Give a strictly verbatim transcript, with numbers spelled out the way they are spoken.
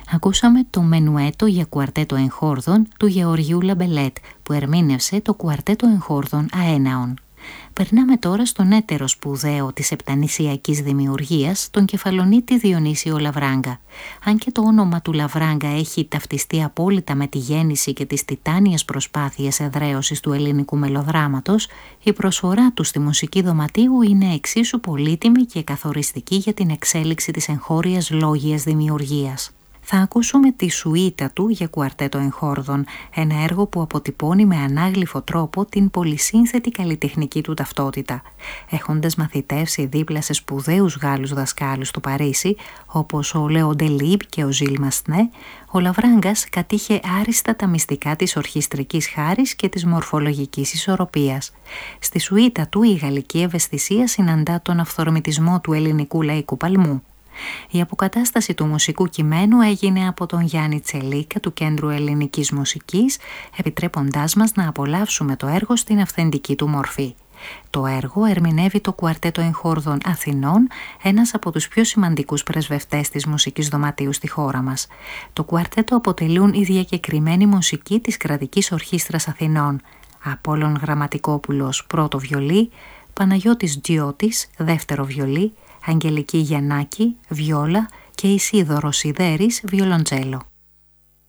Ακούσαμε το μενουέτο για κουαρτέτο εγχόρδων του Γεωργιού Λαμπελέτ, που ερμήνευσε το κουαρτέτο εγχόρδων Αέναον. Περνάμε τώρα στον έτερο σπουδαίο της επτανησιακής δημιουργίας, τον κεφαλονίτη Διονύσιο Λαβράγκα. Αν και το όνομα του Λαβράγκα έχει ταυτιστεί απόλυτα με τη γέννηση και τις τιτάνιες προσπάθειες εδραίωσης του ελληνικού μελοδράματος, η προσφορά του στη μουσική δωματίου είναι εξίσου πολύτιμη και καθοριστική για την εξέλιξη της εγχώριας λόγιας δημιουργίας. Θα ακούσουμε τη σουίτα του για κουαρτέτο εγχόρδων, ένα έργο που αποτυπώνει με ανάγλυφο τρόπο την πολυσύνθετη καλλιτεχνική του ταυτότητα. Έχοντας μαθητεύσει δίπλα σε σπουδαίους Γάλλους δασκάλους στο Παρίσι, όπως ο Λέο Ντελίμπ και ο Ζιλ Μαστνέ, ο Λαβράγκας κατήχε άριστα τα μυστικά της ορχιστρικής χάρης και της μορφολογικής ισορροπίας. Στη σουίτα του η γαλλική ευαισθησία συναντά τον αυθορμητισμό του ελληνικού λαϊκού παλμού. Η αποκατάσταση του μουσικού κειμένου έγινε από τον Γιάννη Τσελίκα του Κέντρου Ελληνικής Μουσικής, επιτρέποντάς μας να απολαύσουμε το έργο στην αυθεντική του μορφή. Το έργο ερμηνεύει το κουαρτέτο εγχόρδων Αθηνών, ένας από τους πιο σημαντικούς πρεσβευτές της μουσικής δωματίου στη χώρα μας. Το κουαρτέτο αποτελούν η διακεκριμένη μουσική της Κρατικής Ορχήστρας Αθηνών. Απόλλων Γραμματικόπουλος πρώτο βιολί, Παναγιώτης Τζιώτης δεύτερο βιολί, Αγγελική Γιαννάκη, βιόλα και Ισίδωρος Σιδέρης, βιολοντσέλο.